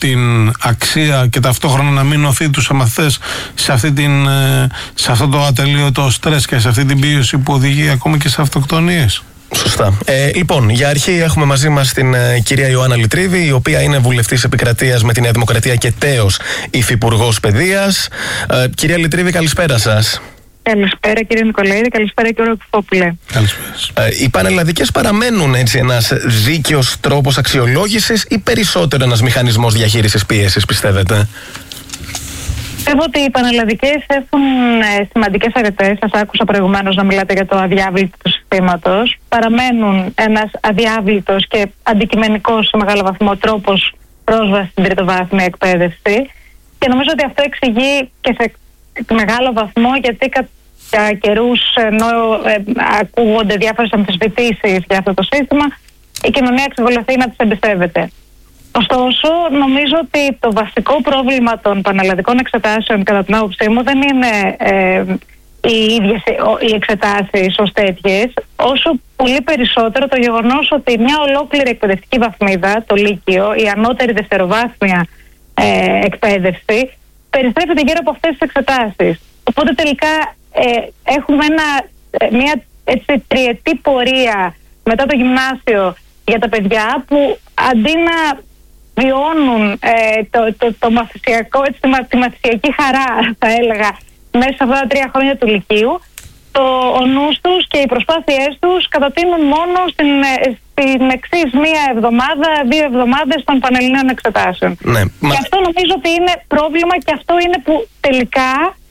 την αξία και ταυτόχρονα να μην οθεί τους μαθητές σε αυτό το ατελείωτο στρες και σε αυτή την πίεση που οδηγεί ακόμα και σε αυτοκτονίες. Σωστά. Λοιπόν, για αρχή έχουμε μαζί μας την κυρία Ιωάννα Λυτρίδη, η οποία είναι βουλευτής επικρατείας με τη Νέα Δημοκρατία και τέος υφυπουργός παιδείας. Κυρία Λυτρίδη, καλησπέρα σας. Καλησπέρα κύριε Νικολαίδη, καλησπέρα κύριε Κουφόπουλε. Καλησπέρα. Οι πανελλαδικές παραμένουν έτσι ένας δίκαιος τρόπος αξιολόγησης ή περισσότερο ένας μηχανισμός διαχείρισης πίεσης, πιστεύετε? Πιστεύω ότι οι πανελλαδικές έχουν σημαντικές αρετές. Σας άκουσα προηγουμένως να μιλάτε για το αδιάβλητο του συστήματος. Παραμένουν ένας αδιάβλητος και αντικειμενικός σε μεγάλο βαθμό τρόπος πρόσβασης στην τριτοβάθμια εκπαίδευση. Και νομίζω ότι αυτό εξηγεί και σε μεγάλο βαθμό γιατί κατά καιρούς, ενώ ακούγονται διάφορες αμφισβητήσεις για αυτό το σύστημα, η κοινωνία εξακολουθεί να τις εμπιστεύεται. Ωστόσο, νομίζω ότι το βασικό πρόβλημα των πανελλαδικών εξετάσεων, κατά την άποψή μου, δεν είναι οι ίδιες οι εξετάσεις ως τέτοιες, όσο πολύ περισσότερο το γεγονός ότι μια ολόκληρη εκπαιδευτική βαθμίδα, το Λύκειο, η ανώτερη δευτεροβάθμια εκπαίδευση, περιστρέφεται γύρω από αυτές τις εξετάσεις. Οπότε τελικά έχουμε μια τριετή πορεία μετά το γυμνάσιο για τα παιδιά που αντί να βιώνουν το μαθησιακό, τη μαθησιακή χαρά, θα έλεγα, μέσα σε αυτά τα 3 χρόνια του Λυκείου, ο νους τους και οι προσπάθειές τους κατατείνουν μόνο στην εξής 1 εβδομάδα, 2 εβδομάδες των πανελληνίων εξετάσεων. Ναι, και αυτό νομίζω ότι είναι πρόβλημα και αυτό είναι που τελικά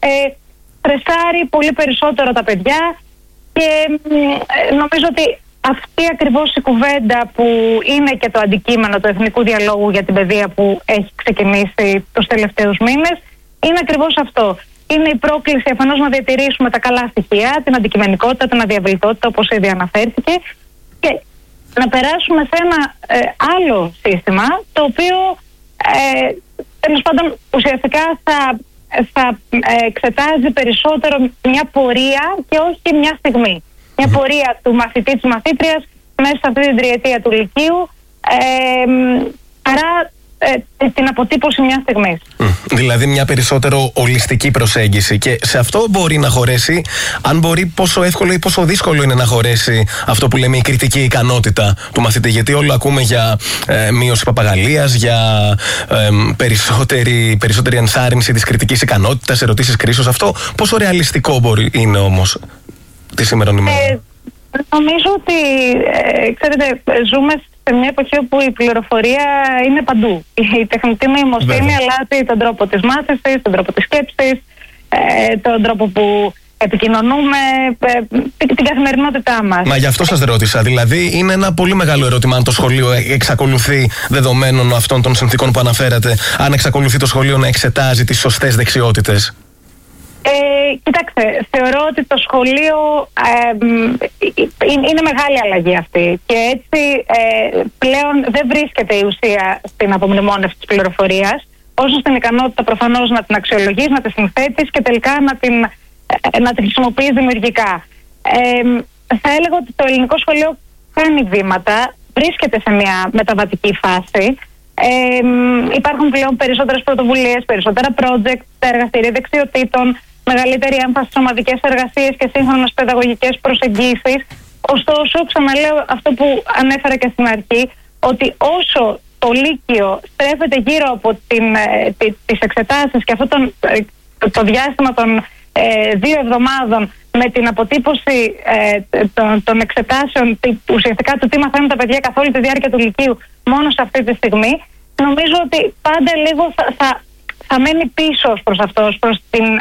στρεσάρει πολύ περισσότερο τα παιδιά και νομίζω ότι αυτή ακριβώς η κουβέντα που είναι και το αντικείμενο του Εθνικού Διαλόγου για την Παιδεία που έχει ξεκινήσει τους τελευταίους μήνες είναι ακριβώς αυτό. Είναι η πρόκληση αφενός να διατηρήσουμε τα καλά στοιχεία, την αντικειμενικότητα, την αδιαβλητότητα όπως ήδη αναφέρθηκε και να περάσουμε σε ένα άλλο σύστημα το οποίο τέλος πάντων ουσιαστικά θα εξετάζει περισσότερο μια πορεία και όχι μια στιγμή. Μια πορεία του μαθητή της μαθήτριας μέσα σε αυτή την τριετία του Λυκείου παρά την αποτύπωση μιας στιγμής. Δηλαδή μια περισσότερο ολιστική προσέγγιση και σε αυτό μπορεί να χωρέσει, αν μπορεί, πόσο εύκολο ή πόσο δύσκολο είναι να χωρέσει αυτό που λέμε η κριτική ικανότητα του μαθητή, γιατί όλο ακούμε για μείωση παπαγαλίας, για περισσότερη ενθάρρυνση της κριτικής ικανότητας, ερωτήσεις κρίσεως. Αυτό πόσο ρεαλιστικό είναι όμως τη σήμερον ημέρα? Νομίζω ότι ξέρετε, ζούμε σε μια εποχή όπου η πληροφορία είναι παντού. Η τεχνητή νοημοσύνη αλλάζει τον τρόπο της μάθησης, τον τρόπο της σκέψης, τον τρόπο που επικοινωνούμε, την καθημερινότητά μας. Μα γι' αυτό σας ρώτησα. Δηλαδή είναι ένα πολύ μεγάλο ερώτημα αν το σχολείο εξακολουθεί, δεδομένων αυτών των συνθήκων που αναφέρατε, αν εξακολουθεί το σχολείο να εξετάζει τις σωστές δεξιότητες. Κοιτάξτε, θεωρώ ότι το σχολείο είναι μεγάλη αλλαγή αυτή και έτσι πλέον δεν βρίσκεται η ουσία στην απομνημόνευση της πληροφορίας όσο στην ικανότητα προφανώς να την αξιολογείς, να τη συνθέτεις και τελικά να την χρησιμοποιείς δημιουργικά. Θα έλεγα ότι το ελληνικό σχολείο κάνει βήματα, βρίσκεται σε μια μεταβατική φάση. Υπάρχουν πλέον περισσότερες πρωτοβουλίες, περισσότερα project, εργαστήρια δεξιοτήτων, μεγαλύτερη έμφαση στις ομαδικές εργασίες και σύγχρονες παιδαγωγικές προσεγγίσεις. Ωστόσο, ξαναλέω αυτό που ανέφερα και στην αρχή, ότι όσο το Λύκειο στρέφεται γύρω από τις εξετάσεις και αυτό το διάστημα των 2 εβδομάδων με την αποτύπωση των εξετάσεων, ουσιαστικά του τι μαθαίνουν τα παιδιά καθ' όλη τη διάρκεια του Λυκείου μόνο σε αυτή τη στιγμή, νομίζω ότι πάντα λίγο θα μένει πίσω προς αυτό, προς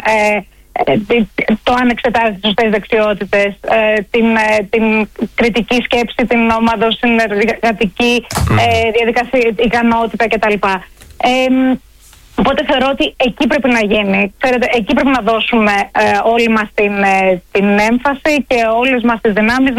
το αν εξετάζει τις σωστές δεξιότητες, την κριτική σκέψη, την ομαδοσυνεργατική διαδικασία, ικανότητα κτλ. Οπότε θεωρώ ότι εκεί πρέπει να γίνει. Ξέρετε, εκεί πρέπει να δώσουμε όλοι μας την έμφαση και όλες μας τις δυνάμεις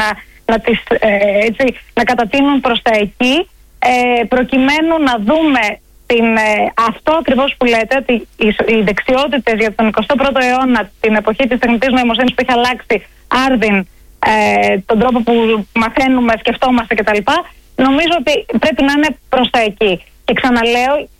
να κατατείνουν προς τα εκεί, προκειμένου να δούμε αυτό ακριβώς που λέτε, ότι οι δεξιότητες για τον 21ο αιώνα, την εποχή της τεχνητής νοημοσύνης που έχει αλλάξει άρδιν τον τρόπο που μαθαίνουμε, σκεφτόμαστε κτλ. Νομίζω ότι πρέπει να είναι προς τα εκεί. Και ξαναλέω,